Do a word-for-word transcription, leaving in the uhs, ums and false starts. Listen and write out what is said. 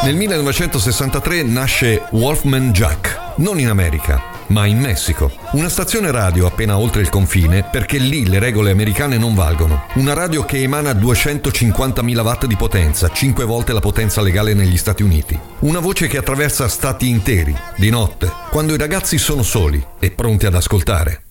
Nel millenovecentosessantatré nasce Wolfman Jack, non in America, ma in Messico. Una stazione radio appena oltre il confine, perché lì le regole americane non valgono. Una radio che emana duecentocinquantamila watt di potenza, cinque volte la potenza legale negli Stati Uniti. Una voce che attraversa stati interi, di notte, quando i ragazzi sono soli e pronti ad ascoltare.